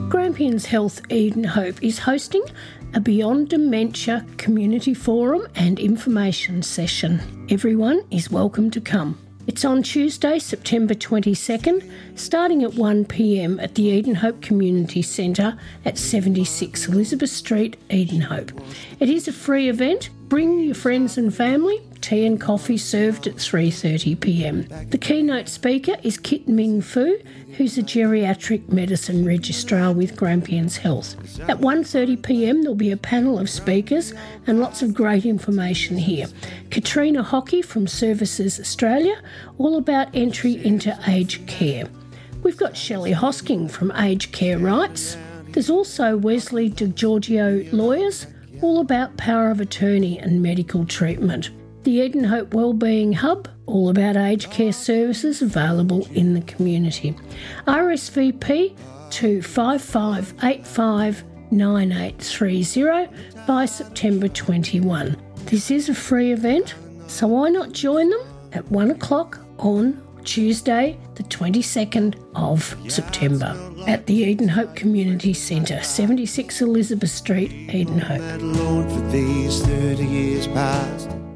Grampians Health Eden Hope is hosting a Beyond Dementia community forum and information session. Everyone is welcome to come. It's on Tuesday, September 22nd, starting at 1 p.m. at the Eden Hope Community Centre at 76 Elizabeth Street, Eden Hope. It is a free event. Bring your friends and family. Tea and coffee served at 3:30 p.m. The keynote speaker is Kit Ming Fu, who's a geriatric medicine registrar with Grampians Health. At 1:30 p.m. there'll be a panel of speakers and lots of great information here. Katrina Hockey from Services Australia, all about entry into aged care. We've got Shelley Hosking from Aged Care Rights. There's also Wesley DeGiorgio Lawyers, all about power of attorney and medical treatment. The Eden Hope Wellbeing Hub, all about aged care services available in the community. RSVP to 55859830 by September 21. This is a free event, so why not join them at 1 o'clock on Tuesday, the 22nd of September at the Eden Hope Community Centre, 76 Elizabeth Street, Eden Hope. Lord, for these 30 years past.